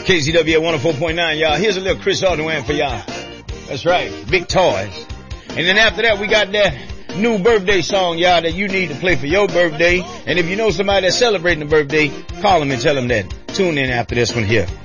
KZW 104.9, y'all. Here's a little Chris Ardoin for y'all. That's right. Big toys. And then after that, we got that new birthday song, y'all, that you need to play for your birthday. And if you know somebody that's celebrating a birthday, call them and tell them that. Tune in after this one here.